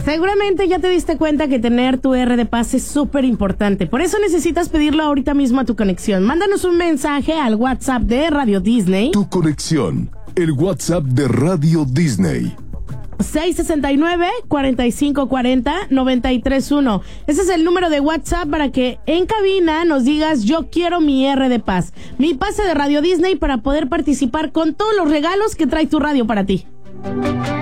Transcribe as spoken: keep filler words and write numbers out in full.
Seguramente ya te diste cuenta que tener tu R de Paz es súper importante. Por eso necesitas pedirlo ahorita mismo a tu conexión. Mándanos un mensaje al WhatsApp de Radio Disney. Tu conexión, el WhatsApp de Radio Disney. seis seis nueve, cuatro cinco cuatro cero, nueve tres uno. Ese es el número de WhatsApp para que en cabina nos digas: yo quiero mi R de Paz, mi pase de Radio Disney, para poder participar con todos los regalos que trae tu radio para ti.